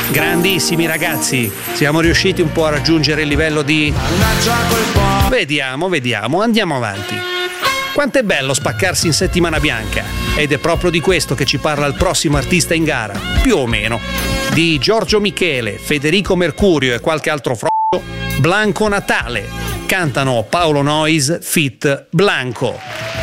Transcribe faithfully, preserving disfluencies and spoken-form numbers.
Grandissimi ragazzi, siamo riusciti un po' a raggiungere il livello di... Vediamo, vediamo, andiamo avanti. Quanto è bello spaccarsi in settimana bianca, ed è proprio di questo che ci parla il prossimo artista in gara, più o meno. Di Giorgio Michele, Federico Mercurio e qualche altro frocio, Blanco Natale. Cantano Paolo Noyes feat. Blanco.